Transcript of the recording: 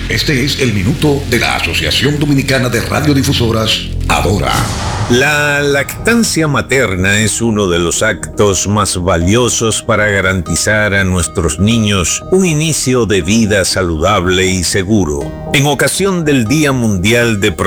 Este es el minuto de la Asociación Dominicana de Radiodifusoras, Adora. La lactancia materna es uno de los actos más valiosos para garantizar a nuestros niños un inicio de vida saludable y seguro. En ocasión del Día Mundial de